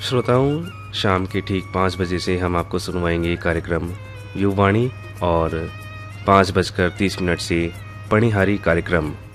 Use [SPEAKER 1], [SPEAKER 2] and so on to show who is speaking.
[SPEAKER 1] श्रोताओं, शाम के ठीक 5 बजे से हम आपको सुनवाएंगे कार्यक्रम युवाणी और 5:30 से पणिहारी कार्यक्रम।